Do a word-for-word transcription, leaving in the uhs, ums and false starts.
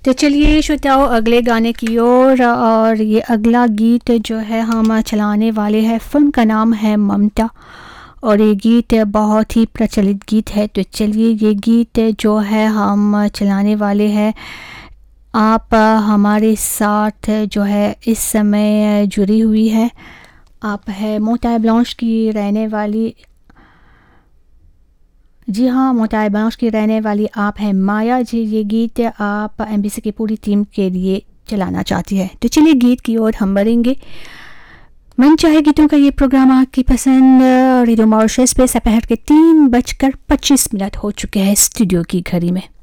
तो चलिए श्रोताओं अगले गाने की ओर। और ये अगला गीत जो है हम चलाने वाले हैं, फिल्म का नाम है ममता और ये गीत बहुत ही प्रचलित गीत है। तो चलिए ये गीत जो है हम चलाने वाले हैं, आप हमारे साथ जो है इस समय जुड़ी हुई है, आप है मोंटाई ब्लांच की रहने वाली, जी हाँ मोंटाई ब्लांच की रहने वाली आप हैं माया जी। ये गीत आप एमबीसी की पूरी टीम के लिए चलाना चाहती है। तो चलिए गीत की ओर हम बढ़ेंगे। मन चाहे गीतों का ये प्रोग्राम आपकी पसंद रेडियो मॉरिशस पे दोपहर के तीन बजकर पच्चीस मिनट हो चुके हैं स्टूडियो की घड़ी में।